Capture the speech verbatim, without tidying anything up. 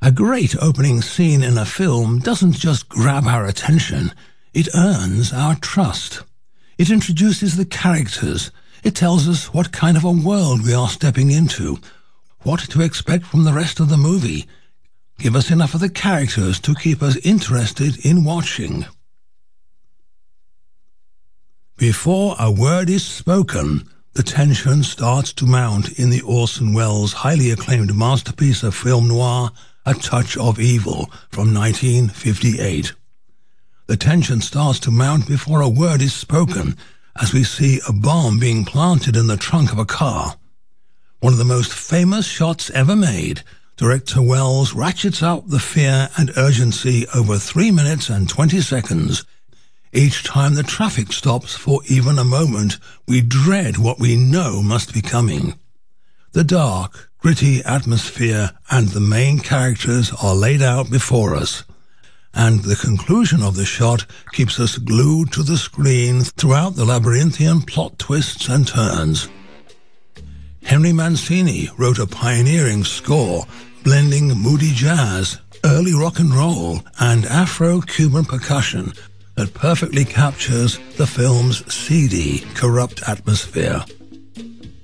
A great opening scene in a film doesn't just grab our attention, it earns our trust. It introduces the characters. It tells us what kind of a world we are stepping into, what to expect from the rest of the movie. Give us enough of the characters to keep us interested in watching. Before a word is spoken, the tension starts to mount in the Orson Welles highly acclaimed masterpiece of film noir, A Touch of Evil, from nineteen fifty-eight. The tension starts to mount before a word is spoken, as we see a bomb being planted in the trunk of a car. One of the most famous shots ever made, director Welles ratchets up the fear and urgency over three minutes and twenty seconds. Each time the traffic stops for even a moment, we dread what we know must be coming. The dark, gritty atmosphere and the main characters are laid out before us, and the conclusion of the shot keeps us glued to the screen throughout the labyrinthian plot twists and turns. Henry Mancini wrote a pioneering score, blending moody jazz, early rock and roll, and Afro-Cuban percussion that perfectly captures the film's seedy, corrupt atmosphere.